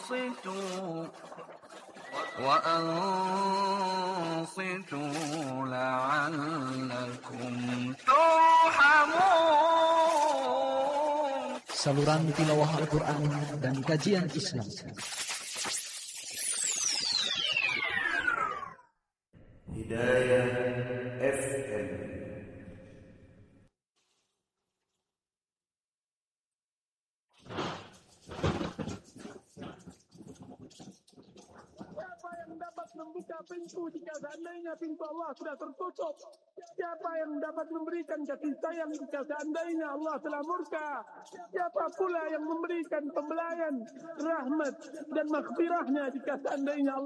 وأنصتوا لعلكم ترحمون. Saluran tilawah Al-Quran dan kajian Islam. Hidayah FM. Siapa yang dapat membuka pintu jika seandainya pintu Allah sudah tertutup? Siapa yang dapat memberikan kasih sayang jika seandainya Allah telah murka? Siapa pula yang memberikan pembelayan, rahmat dan maghfirahnya jika seandainya Allah